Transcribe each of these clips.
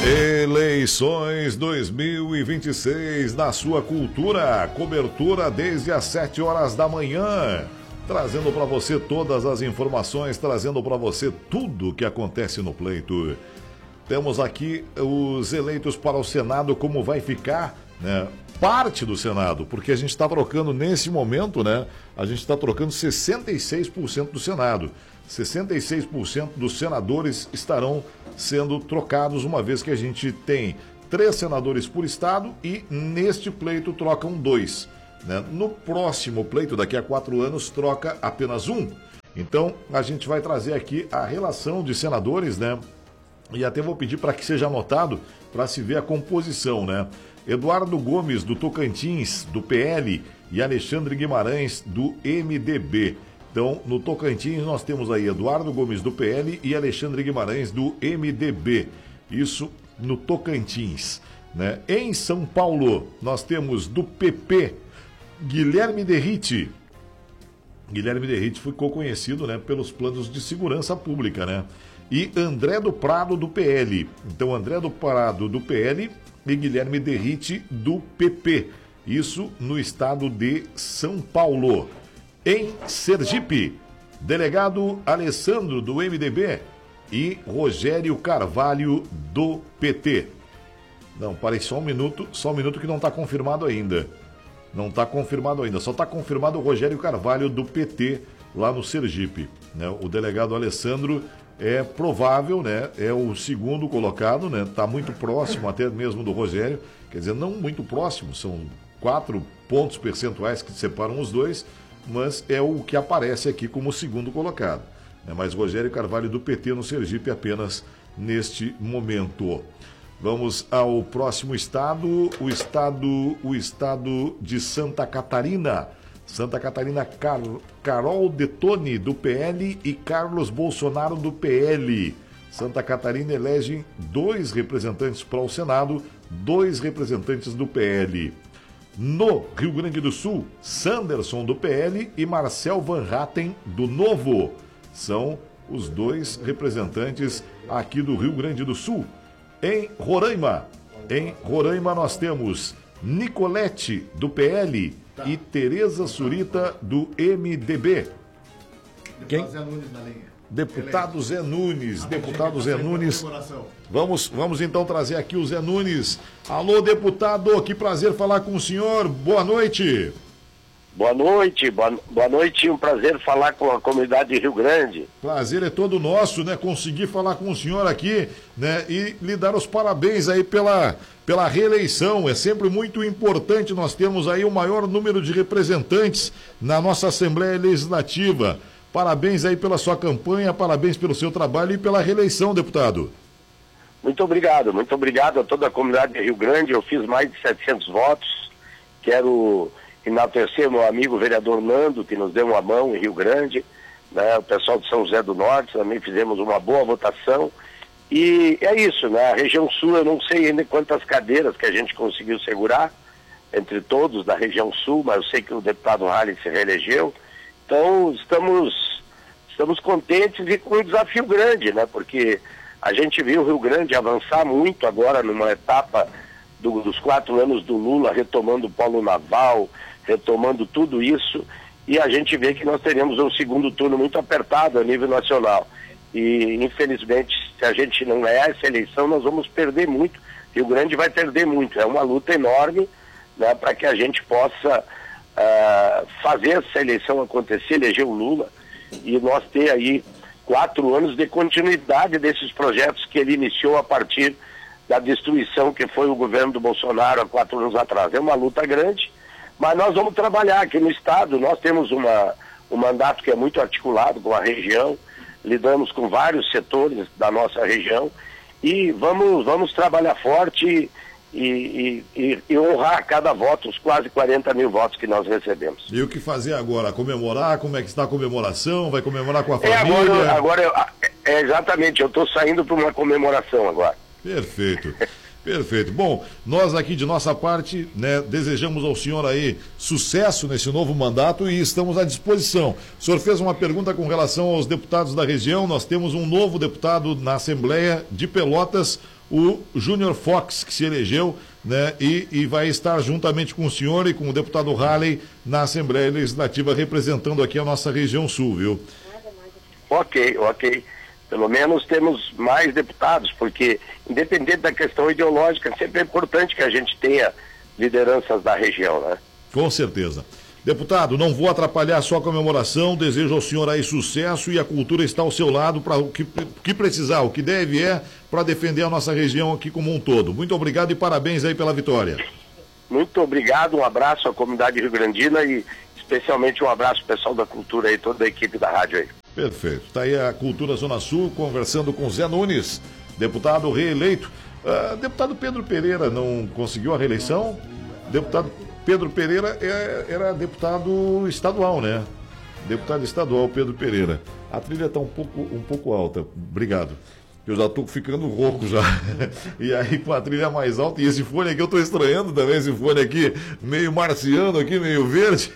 Eleições 2026 na sua cultura, cobertura desde as 7 horas da manhã, trazendo para você todas as informações, trazendo para você tudo o que acontece no pleito. Temos aqui os eleitos para o Senado, como vai ficar, né? Parte do Senado, porque a gente está trocando nesse momento, né? A gente está trocando 66% do Senado. 66% dos senadores estarão sendo trocados, uma vez que a gente tem 3 senadores por estado e neste pleito trocam 2. Né? No próximo pleito, daqui a 4 anos, troca apenas 1. Então, a gente vai trazer aqui a relação de senadores, né? E até vou pedir para que seja anotado, para se ver a composição, né? Eduardo Gomes, do Tocantins, do PL, e Alexandre Guimarães, do MDB. Então, no Tocantins, nós temos aí Eduardo Gomes, do PL, e Alexandre Guimarães, do MDB. Isso no Tocantins. Né? Em São Paulo, nós temos do PP, Guilherme Derrite. Guilherme Derrite ficou conhecido, né, pelos planos de segurança pública, né? E André do Prado, do PL. Então, André do Prado, do PL, e Guilherme Derrite, do PP. Isso no estado de São Paulo. Em Sergipe, delegado Alessandro, do MDB, e Rogério Carvalho, do PT. Não, parei só um minuto que não está confirmado ainda. Não está confirmado ainda, só está confirmado o Rogério Carvalho, do PT, lá no Sergipe. Né? O delegado Alessandro é provável, né? É o segundo colocado, né? Está muito próximo até mesmo do Rogério, quer dizer, não muito próximo, são 4 pontos percentuais que separam os dois, mas é o que aparece aqui como segundo colocado. Mas Rogério Carvalho, do PT, no Sergipe, apenas neste momento. Vamos ao próximo estado, o estado de Santa Catarina. Santa Catarina, Carol Detoni, do PL, e Carlos Bolsonaro, do PL. Santa Catarina elege 2 representantes para o Senado, 2 representantes do PL. No Rio Grande do Sul, Sanderson, do PL, e Marcel Van Hatten, do Novo. São os 2 representantes aqui do Rio Grande do Sul. Em Roraima nós temos Nicolete, do PL, e Tereza Surita, do MDB. Quem? Deputado Zé Nunes. Deputado Zé Nunes. Vamos então trazer aqui o Zé Nunes. Alô, deputado, que prazer falar com o senhor. Boa noite. Boa noite, um prazer falar com a comunidade de Rio Grande. Prazer é todo nosso, né, conseguir falar com o senhor aqui, né, e lhe dar os parabéns aí pela reeleição. É sempre muito importante nós termos aí o maior número de representantes na nossa Assembleia Legislativa. Parabéns aí pela sua campanha, parabéns pelo seu trabalho e pela reeleição, deputado. Muito obrigado a toda a comunidade de Rio Grande. Eu fiz mais de 700 votos, quero enaltecer meu amigo vereador Nando, que nos deu uma mão em Rio Grande, né? O pessoal de São José do Norte, também fizemos uma boa votação, e é isso, né? A região sul, eu não sei ainda quantas cadeiras que a gente conseguiu segurar, entre todos da região sul, mas eu sei que o deputado Halley se reelegeu, então estamos contentes e com um desafio grande, né? Porque a gente viu o Rio Grande avançar muito agora numa etapa dos 4 anos do Lula, retomando o polo naval, retomando tudo isso, e a gente vê que nós teremos um segundo turno muito apertado a nível nacional. E, infelizmente, se a gente não ganhar essa eleição, nós vamos perder muito. Rio Grande vai perder muito. É uma luta enorme, né, para que a gente possa fazer essa eleição acontecer, eleger o Lula, e nós ter aí 4 anos de continuidade desses projetos que ele iniciou a partir da destruição que foi o governo do Bolsonaro há 4 anos atrás. É uma luta grande, mas nós vamos trabalhar aqui no estado. Nós temos um mandato que é muito articulado com a região, lidamos com vários setores da nossa região e vamos trabalhar forte e honrar cada voto, os quase 40 mil votos que nós recebemos. E o que fazer agora? Comemorar? Como é que está a comemoração? Vai comemorar com a família? Exatamente, eu estou saindo para uma comemoração agora. Perfeito. Perfeito. Bom, nós aqui de nossa parte, né, desejamos ao senhor aí sucesso nesse novo mandato e estamos à disposição. O senhor fez uma pergunta com relação aos deputados da região. Nós temos um novo deputado na Assembleia de Pelotas, o Júnior Fox, que se elegeu, né, e vai estar juntamente com o senhor e com o deputado Halley na Assembleia Legislativa, representando aqui a nossa região sul, viu? Ok. Pelo menos temos mais deputados, porque, independente da questão ideológica, sempre é importante que a gente tenha lideranças da região, né? Com certeza. Deputado, não vou atrapalhar a sua comemoração, desejo ao senhor aí sucesso e a cultura está ao seu lado para o que precisar, o que deve para defender a nossa região aqui como um todo. Muito obrigado e parabéns aí pela vitória. Muito obrigado, um abraço à comunidade rio-grandina e especialmente um abraço ao pessoal da cultura aí, toda a equipe da rádio aí. Perfeito. Está aí a Cultura Zona Sul conversando com Zé Nunes, deputado reeleito. Deputado Pedro Pereira não conseguiu a reeleição? Deputado Pedro Pereira era deputado estadual, né? Deputado estadual Pedro Pereira. A trilha está um pouco alta. Obrigado. Eu já estou ficando rouco já. E aí com a trilha mais alta, e esse fone aqui eu estou estranhando também, esse fone aqui, meio marciano aqui, meio verde.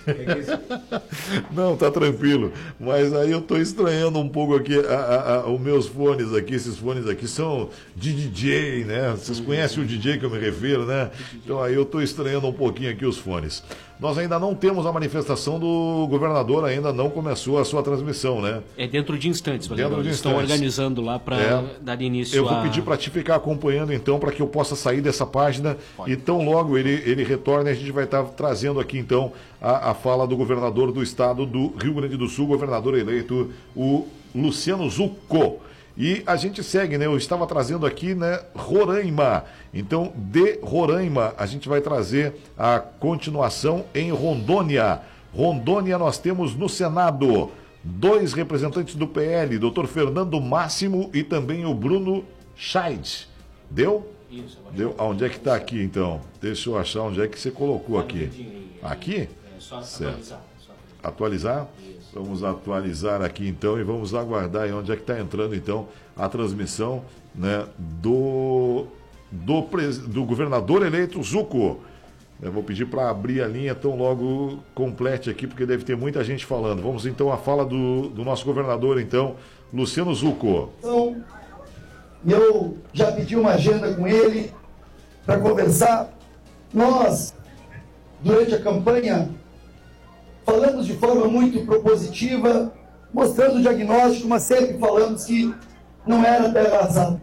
Não, tá tranquilo. Mas aí eu estou estranhando um pouco aqui os meus fones aqui, esses fones aqui são de DJ, né? Vocês conhecem o DJ que eu me refiro, né? Então aí eu estou estranhando um pouquinho aqui os fones. Nós ainda não temos a manifestação do governador, ainda não começou a sua transmissão, né? É dentro de instantes, eles estão organizando lá para dar início. Eu vou pedir para ti ficar acompanhando então, para que eu possa sair dessa página. Pode. E tão logo ele retorna, a gente vai estar trazendo aqui então a fala do governador do estado do Rio Grande do Sul, governador eleito, o Luciano Zucco. E a gente segue, né? Eu estava trazendo aqui, né, Roraima. Então, de Roraima, a gente vai trazer a continuação em Rondônia. Rondônia, nós temos no Senado 2 representantes do PL, doutor Fernando Máximo e também o Bruno Scheid. Deu? Isso. Deu? Onde é que está aqui, então? Deixa eu achar onde é que você colocou aqui. Aqui? É só certo. Atualizar? Isso. Vamos atualizar aqui então e vamos aguardar aí onde é que está entrando então a transmissão, né, do governador eleito Zucco. Eu vou pedir para abrir a linha tão logo complete aqui, porque deve ter muita gente falando. Vamos então à fala do nosso governador então, Luciano Zucco. Então, eu já pedi uma agenda com ele para conversar. Nós, durante a campanha, falamos de forma muito propositiva, mostrando o diagnóstico, mas sempre falamos que não era terra arrasada.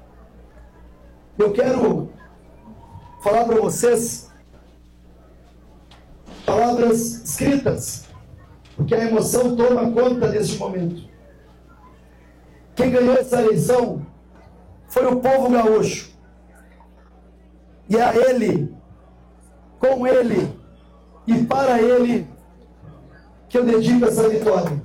Eu quero falar para vocês palavras escritas, porque a emoção toma conta deste momento. Quem ganhou essa eleição foi o povo gaúcho. E a ele, com ele e para ele, que eu dedico essa vitória.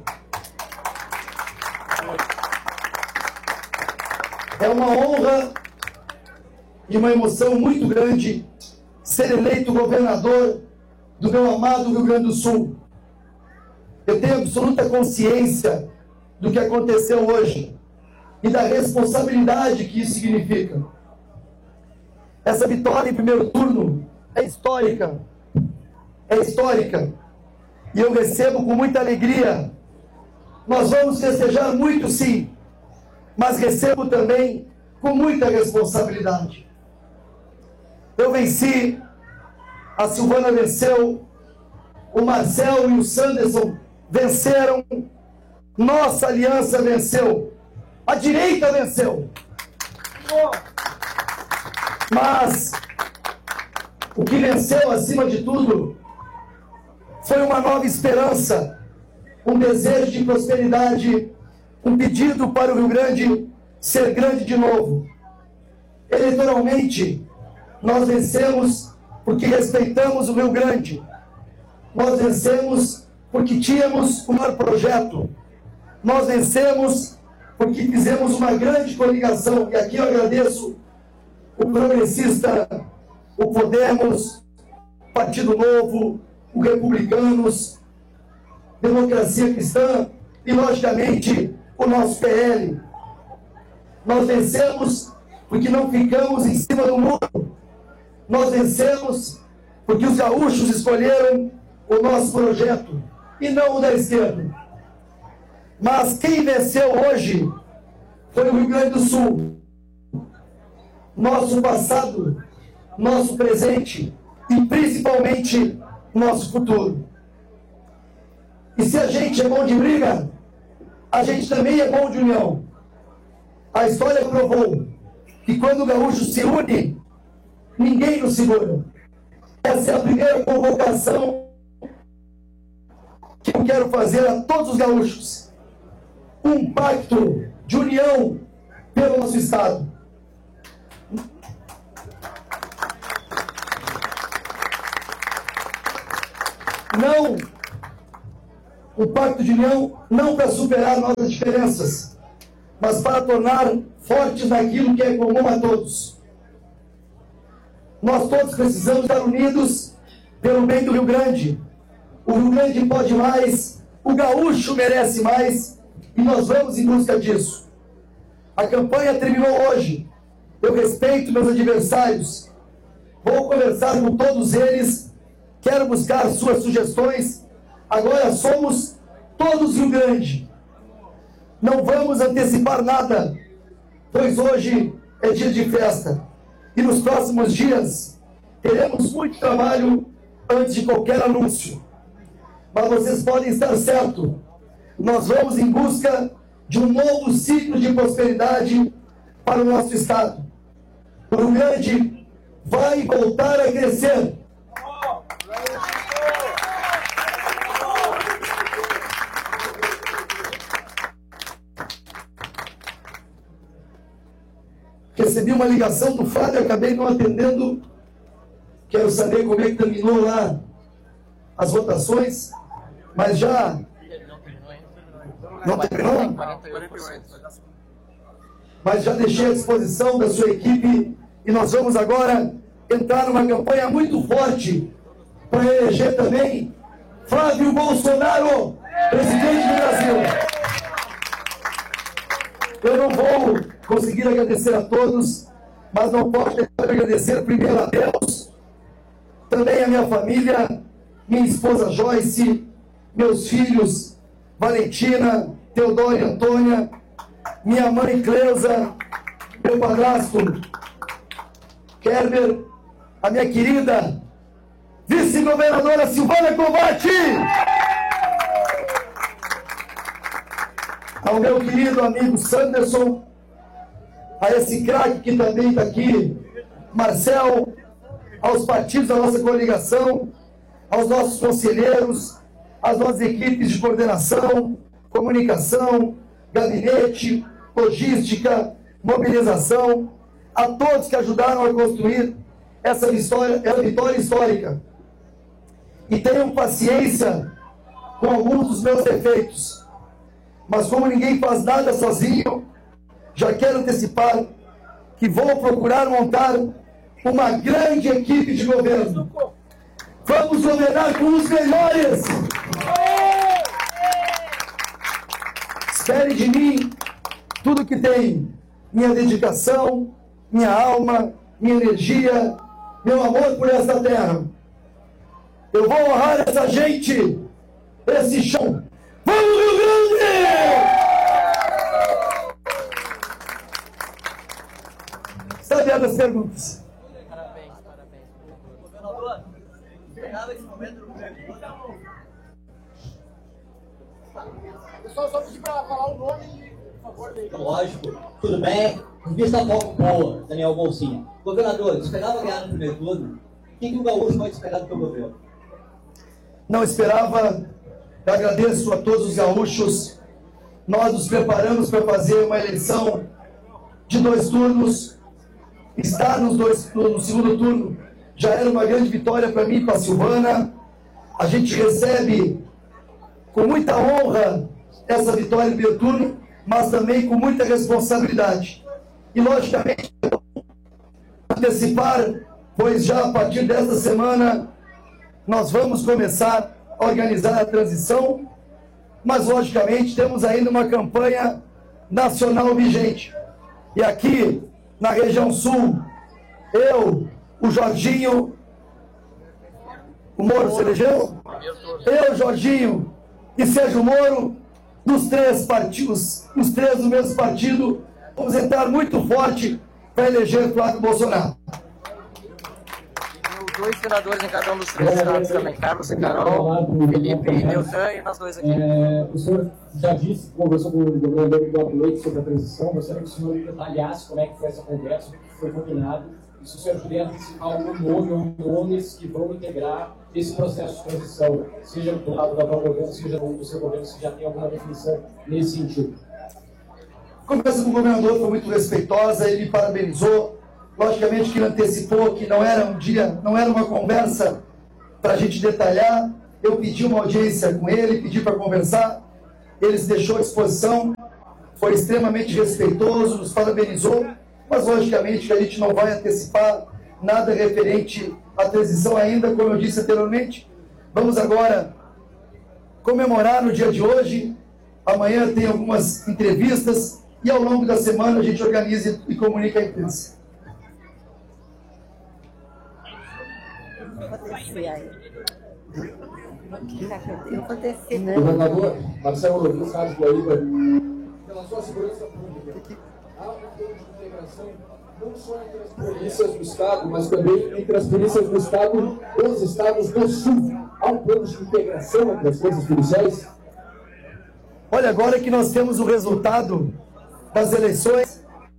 É uma honra e uma emoção muito grande ser eleito governador do meu amado Rio Grande do Sul. Eu tenho absoluta consciência do que aconteceu hoje e da responsabilidade que isso significa. Essa vitória em primeiro turno é histórica. É histórica. E eu recebo com muita alegria. Nós vamos festejar muito, sim, mas recebo também com muita responsabilidade. Eu venci, a Silvana venceu, o Marcel e o Sanderson venceram, nossa aliança venceu, a direita venceu. Mas o que venceu acima de tudo foi uma nova esperança, um desejo de prosperidade, um pedido para o Rio Grande ser grande de novo. Eleitoralmente, nós vencemos porque respeitamos o Rio Grande. Nós vencemos porque tínhamos o maior projeto. Nós vencemos porque fizemos uma grande coligação. E aqui eu agradeço o Progressista, o Podemos, o Partido Novo, o Republicanos, Democracia Cristã e, logicamente, o nosso PL. Nós vencemos porque não ficamos em cima do muro. Nós vencemos porque os gaúchos escolheram o nosso projeto e não o da esquerda. Mas quem venceu hoje foi o Rio Grande do Sul. nosso passado, nosso presente e principalmente nosso futuro. E se a gente é bom de briga, a gente também é bom de união. A história provou que quando o gaúcho se une, ninguém nos segura. Essa é a primeira convocação que eu quero fazer a todos os gaúchos. Um pacto de união pelo nosso Estado. Não, um pacto de união não para superar nossas diferenças, mas para tornar fortes naquilo que é comum a todos. Nós todos precisamos estar unidos pelo bem do Rio Grande. O Rio Grande pode mais, o gaúcho merece mais, e nós vamos em busca disso. A campanha terminou hoje. Eu respeito meus adversários. Vou conversar com todos eles. Quero buscar suas sugestões. Agora somos todos Rio Grande. Não vamos antecipar nada, pois hoje é dia de festa. E nos próximos dias teremos muito trabalho antes de qualquer anúncio. Mas vocês podem estar certos. Nós vamos em busca de um novo ciclo de prosperidade para o nosso Estado. O Rio Grande vai voltar a crescer. Recebi uma ligação do Fábio, acabei não atendendo. Quero saber como é que terminou lá as votações, mas já... Não terminou? Mas já deixei à disposição da sua equipe e nós vamos agora entrar numa campanha muito forte para eleger também Flávio Bolsonaro, presidente do Brasil. Eu não vou conseguir agradecer a todos, mas não posso deixar de agradecer primeiro a Deus, também a minha família, minha esposa Joyce, meus filhos Valentina, Teodoro e Antônia, minha mãe Cleusa, meu padrasto Kerber, a minha querida vice-governadora Silvana Covatti, ao meu querido amigo Sanderson, a esse craque que também está aqui, Marcel, aos partidos da nossa coligação, aos nossos conselheiros, às nossas equipes de coordenação, comunicação, gabinete, logística, mobilização, a todos que ajudaram a construir essa vitória histórica. E tenham paciência com alguns dos meus defeitos, mas como ninguém faz nada sozinho, já quero antecipar que vou procurar montar uma grande equipe de governo. Vamos governar com os melhores. Espere de mim tudo que tem, minha dedicação, minha alma, minha energia, meu amor por essa terra. Eu vou honrar essa gente, esse chão. Vamos, Rio Grande! Está aberta as perguntas. Parabéns. Governador, esperava esse momento do governo. Pessoal, só pedir para falar o nome, por favor. Lógico, tudo bem? Vista pouco boa, Daniel Bolsinha. Governador, esperava ganhar no primeiro turno? O que o gaúcho pode esperar do seu governo? Não esperava. Eu agradeço a todos os gaúchos. Nós nos preparamos para fazer uma eleição de 2 turnos. Estar no segundo turno já era uma grande vitória para mim e para a Silvana. A gente recebe com muita honra essa vitória no primeiro turno, mas também com muita responsabilidade. E, logicamente, antecipar, pois já a partir desta semana nós vamos começar a organizar a transição, mas, logicamente, temos ainda uma campanha nacional vigente. E aqui, na região sul, eu, o Jorginho, o Moro se elegeu? Eu, Jorginho e Sérgio Moro, dos 3 partidos, os 3 do mesmo partido, vamos entrar muito forte para eleger Flávio Bolsonaro. Dois senadores em cada um dos três estados também. Carlos e Carol, Felipe e Deltan e nós dois aqui. O senhor já disse, conversou com o governador Eduardo Leite sobre a transição. Gostaria que o senhor detalhasse como é que foi essa conversa, o que foi combinado. E se o senhor puder antecipar algum nome ou nomes que vão integrar esse processo de transição, seja do lado do atual governo, seja do seu governo, se já tem alguma definição nesse sentido. A conversa com o governador foi muito respeitosa, ele me parabenizou. Logicamente que ele antecipou que não era um dia, não era uma conversa para a gente detalhar. Eu pedi uma audiência com ele, pedi para conversar. Ele se deixou à disposição, foi extremamente respeitoso, nos parabenizou, mas logicamente que a gente não vai antecipar nada referente à transição ainda, como eu disse anteriormente. Vamos agora comemorar no dia de hoje. Amanhã tem algumas entrevistas e ao longo da semana a gente organiza e comunica a imprensa. Governador Marcelo Lourenço, Rádio Guaíba, em relação à segurança pública, há um plano de integração não só entre as polícias do Estado, mas também entre as polícias do Estado dos estados do Sul. Há um plano de integração entre as forças policiais? Olha, agora que nós temos o resultado das eleições,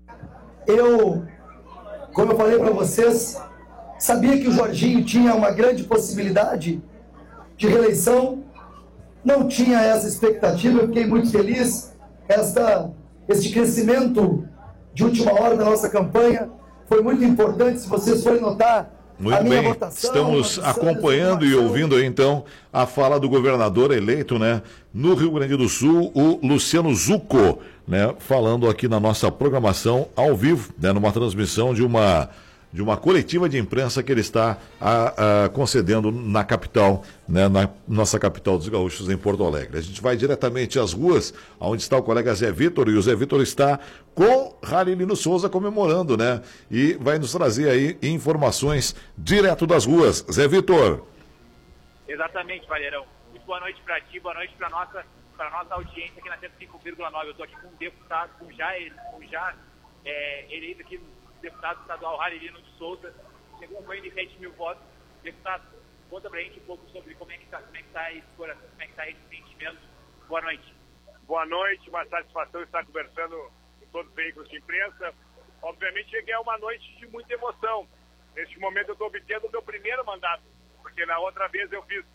como eu falei para vocês, sabia que o Jorginho tinha uma grande possibilidade de reeleição, não tinha essa expectativa, eu fiquei muito feliz. Este crescimento de última hora da nossa campanha foi muito importante, se vocês forem notar. Muito bem, estamos acompanhando e ouvindo aí então a fala do governador eleito, né, no Rio Grande do Sul, o Luciano Zucco, né, falando aqui na nossa programação ao vivo, né, numa transmissão de uma coletiva de imprensa que ele está concedendo na capital, né, na nossa capital dos gaúchos, em Porto Alegre. A gente vai diretamente às ruas, onde está o colega Zé Vitor, e o Zé Vitor está com Rarilino Souza comemorando, né? E vai nos trazer aí informações direto das ruas. Zé Vitor. Exatamente, Valerão. Muito boa noite para ti, boa noite para nossa audiência aqui na 105,9. Eu estou aqui com um deputado, com já eleito aqui, deputado estadual Rarilino de Souza, chegou um ganho de 7 mil votos. Deputado, conta pra gente um pouco sobre como é que tá esse coração, como é que tá esse sentimento. Boa noite. Boa noite, uma satisfação estar conversando com todos os veículos de imprensa. Obviamente é uma noite de muita emoção. Neste momento eu estou obtendo o meu primeiro mandato, porque na outra vez eu fiz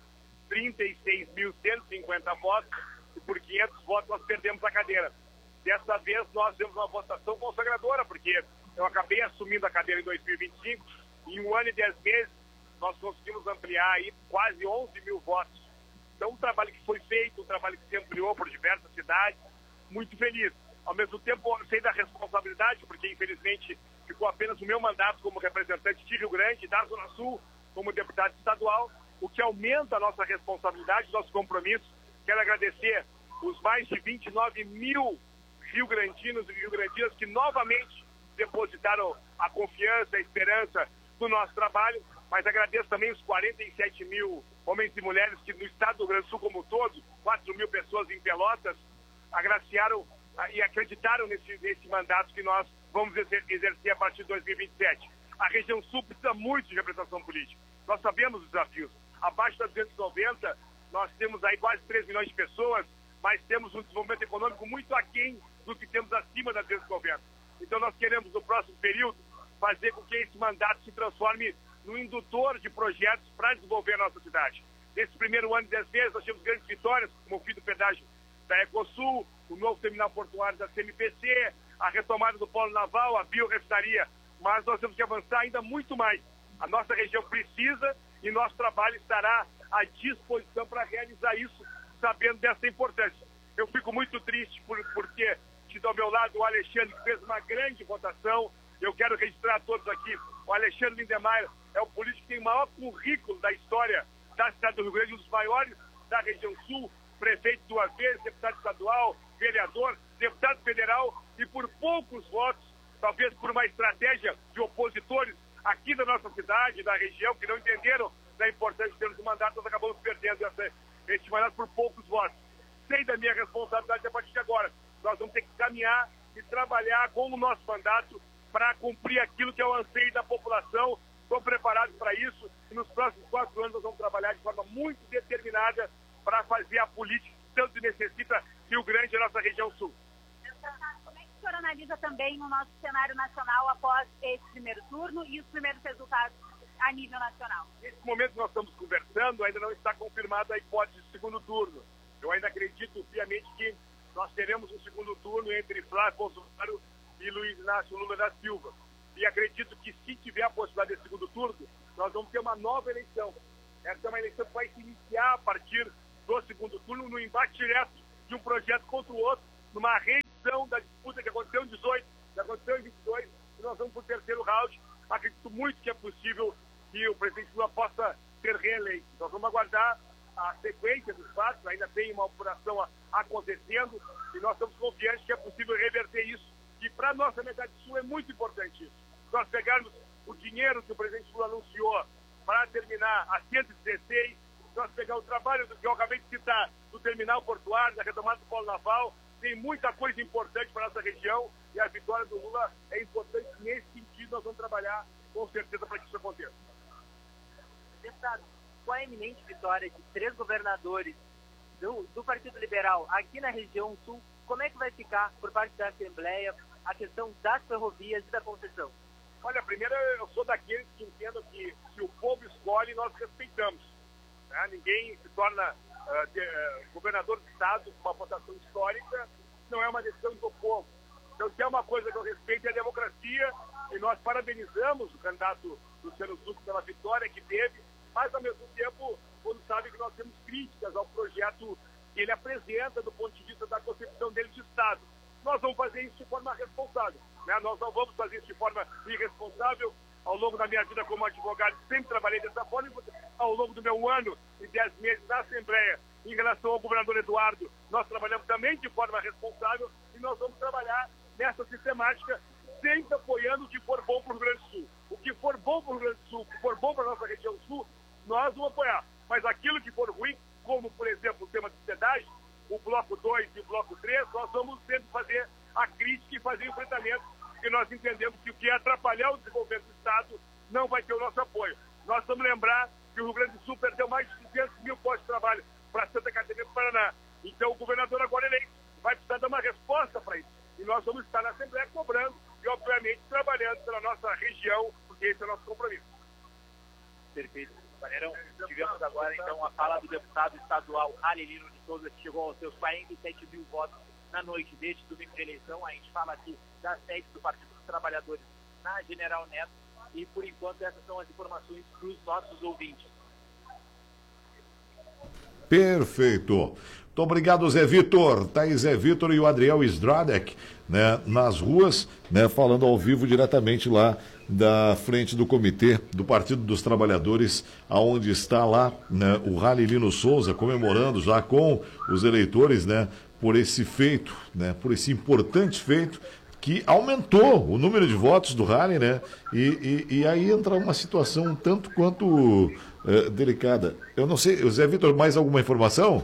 36.150 votos e por 500 votos nós perdemos a cadeira. Dessa vez nós temos uma votação consagradora, porque eu acabei assumindo a cadeira em 2025 e em 1 ano e 10 meses nós conseguimos ampliar aí quase 11 mil votos. Então, um trabalho que foi feito, um trabalho que se ampliou por diversas cidades, muito feliz. Ao mesmo tempo, sei da responsabilidade, porque infelizmente ficou apenas o meu mandato como representante de Rio Grande, da Zona Sul, como deputado estadual, o que aumenta a nossa responsabilidade, nosso compromisso. Quero agradecer os mais de 29 mil rio-grandinos e rio-grandinas que novamente depositaram a confiança, a esperança no nosso trabalho, mas agradeço também os 47 mil homens e mulheres que no estado do Rio Grande do Sul como um todo, 4 mil pessoas em Pelotas, agraciaram e acreditaram nesse mandato que nós vamos exercer a partir de 2027. A região sul precisa muito de representação política. Nós sabemos os desafios. Abaixo das 290, nós temos aí quase 3 milhões de pessoas, mas temos um desenvolvimento econômico muito aquém do que temos acima das 290. Então nós queremos, no próximo período, fazer com que esse mandato se transforme no indutor de projetos para desenvolver a nossa cidade. Nesse primeiro ano de 10 meses, nós tivemos grandes vitórias, como o fim do pedágio da Ecosul, o novo terminal portuário da CMPC, a retomada do polo naval, a biorefinaria, mas nós temos que avançar ainda muito mais. A nossa região precisa e nosso trabalho estará à disposição para realizar isso, sabendo dessa importância. Eu fico muito triste por ter tido ao meu lado o Alexandre, que fez uma grande votação. Eu quero registrar a todos aqui. O Alexandre Lindemeyer é o político que tem o maior currículo da história da cidade do Rio Grande, um dos maiores da região sul, prefeito 2 vezes, deputado estadual, vereador, deputado federal, e por poucos votos, talvez por uma estratégia de opositores aqui da nossa cidade, da região, que não entenderam da importância de termos um mandato, nós acabamos perdendo este mandato por poucos votos. Sei da minha responsabilidade a partir de agora. Nós vamos ter que caminhar e trabalhar com o nosso mandato para cumprir aquilo que é o anseio da população. Estou preparado para isso e nos próximos 4 anos nós vamos trabalhar de forma muito determinada para fazer a política que tanto necessita Rio Grande e a nossa região sul. Como é que o senhor analisa também o nosso cenário nacional após esse primeiro turno e os primeiros resultados a nível nacional? Nesse momento que nós estamos conversando, ainda não está confirmada a hipótese de segundo turno. Eu ainda acredito piamente que nós teremos um segundo turno entre Flávio Bolsonaro e Luiz Inácio Lula da Silva. E acredito que, se tiver a possibilidade de segundo turno, nós vamos ter uma nova eleição. Essa é uma eleição que vai se iniciar a partir do segundo turno, no embate direto de um projeto contra o outro, numa reedição da disputa que aconteceu em 18, que aconteceu em 22, e nós vamos para o terceiro round. Acredito muito que é possível que o presidente Lula possa ser reeleito. Nós vamos aguardar a sequência dos fatos, ainda tem uma operação acontecendo, e nós estamos confiantes que é possível reverter isso. E para a nossa metade sul é muito importante isso. Nós pegarmos o dinheiro que o presidente Lula anunciou para terminar a 116, nós pegar o trabalho que eu acabei de citar, do terminal portuário, da retomada do polo naval, tem muita coisa importante para a nossa região, e a vitória do Lula é importante. Nesse sentido, nós vamos trabalhar com certeza para que isso aconteça. Deputado, com a eminente vitória de 3 governadores do Partido Liberal aqui na região sul, como é que vai ficar por parte da Assembleia a questão das ferrovias e da concessão? Olha, primeiro eu sou daqueles que entendem que se o povo escolhe, nós respeitamos. Né? Ninguém se torna governador do estado com uma votação histórica, não é uma decisão do povo. Então, se é uma coisa que eu respeito, é a democracia, e nós parabenizamos o candidato Luciano Zucco pela vitória que teve, mas, ao mesmo tempo, quando sabe que nós temos críticas ao projeto que ele apresenta do ponto de vista da concepção dele de Estado. Nós vamos fazer isso de forma responsável. Né? Nós não vamos fazer isso de forma irresponsável. Ao longo da minha vida como advogado, sempre trabalhei dessa forma. Ao longo do meu ano e 10 meses na Assembleia, em relação ao governador Eduardo, nós trabalhamos também de forma responsável, e nós vamos trabalhar nessa sistemática, sempre apoiando o que for bom para o Rio Grande do Sul. O que for bom para o Rio Grande do Sul, o que for bom para a nossa região sul, nós vamos apoiar. Mas aquilo que for ruim, como, por exemplo, o tema de hospedagem, o bloco 2 e o bloco 3, nós vamos sempre fazer a crítica e fazer o enfrentamento, porque nós entendemos que o que atrapalhar o desenvolvimento do Estado não vai ter o nosso apoio. Nós vamos lembrar que o Rio Grande do Sul perdeu mais de 200 mil postos de trabalho para Santa Catarina e para o Paraná. Então o governador agora eleito vai precisar dar uma resposta para isso. E nós vamos estar na Assembleia cobrando e, obviamente, trabalhando pela nossa região, porque esse é o nosso compromisso. Perfeito. Valerão, tivemos agora, então, a fala do deputado estadual Arelino de Souza, que chegou aos seus 47 mil votos na noite deste domingo de eleição. A gente fala aqui da sede do Partido dos Trabalhadores na General Neto, e, por enquanto, essas são as informações para os nossos ouvintes. Perfeito. Muito obrigado, Zé Vitor. Tá aí Zé Vitor e o Adriel Stradek, né, nas ruas, né, falando ao vivo diretamente lá da frente do comitê do Partido dos Trabalhadores, aonde está lá, né, o Ralilino Souza comemorando já com os eleitores, né, por esse feito, né, por esse importante feito que aumentou o número de votos do Rally, né? E aí entra uma situação um tanto quanto delicada. Eu não sei, Zé Vitor, mais alguma informação?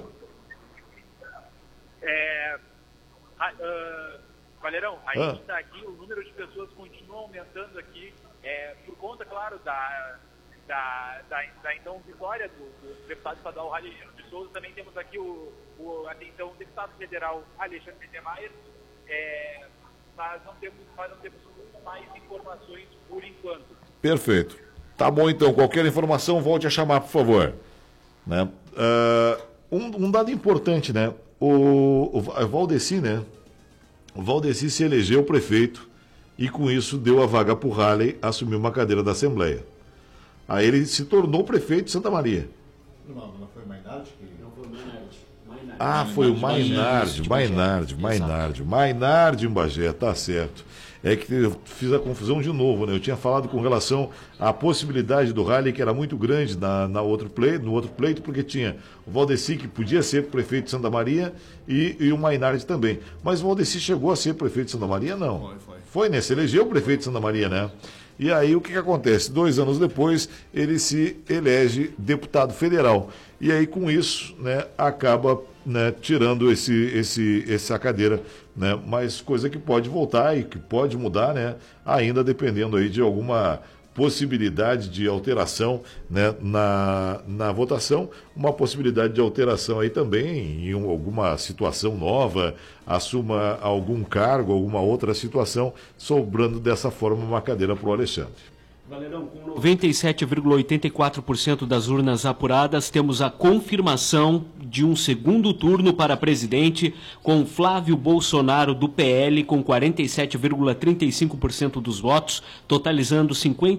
Valerão, a gente está aqui, o número de pessoas continua aumentando aqui, por conta, claro, da então vitória do deputado estadual Ralilino de Souza. Também temos aqui o deputado federal Alexandre Mittermeier, mas não temos muito mais informações por enquanto. Perfeito. Tá bom, então. Qualquer informação, volte a chamar, por favor. Né? Um dado importante, né? O Valdeci, né? O Valdeci se elegeu prefeito e, com isso, deu a vaga para o Halley assumir uma cadeira da Assembleia. Aí ele se tornou prefeito de Santa Maria. Não foi o Mainardi? Não foi o Mainardi. Foi o Mainardi em Bagé, tá certo. É que eu fiz a confusão de novo, né? Eu tinha falado com relação à possibilidade do Halley, que era muito grande no outro pleito, porque tinha o Valdeci, que podia ser prefeito de Santa Maria, e o Mainardi também. Mas o Valdeci chegou a ser prefeito de Santa Maria? Não. Foi, né? Se elegeu prefeito de Santa Maria, né? E aí o que acontece? 2 anos depois, ele se elege deputado federal. E aí, com isso, né, acaba, né, tirando essa cadeira né? Mas coisa que pode voltar e que pode mudar, né? Ainda dependendo aí de alguma possibilidade de alteração, né, na votação, uma possibilidade de alteração aí também em alguma situação nova, assuma algum cargo, alguma outra situação, sobrando dessa forma uma cadeira para o Alexandre. Valerão, com 97,84% das urnas apuradas, temos a confirmação de um segundo turno para presidente, com Flávio Bolsonaro do PL com 47,35% dos votos, totalizando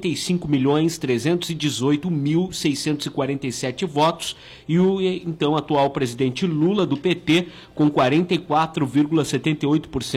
55.318.647 votos, e o então atual presidente Lula do PT com 44,78%.